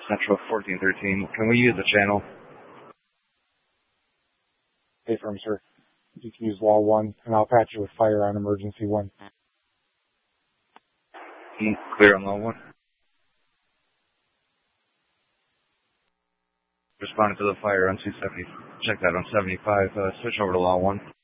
Central 1413. Can we use the channel? Hey, firm, sir. You can use Law 1, and I'll patch you with fire on Emergency 1. Clear on Law 1. Responding to the fire on 270. Check that on 75. Switch over to Law 1.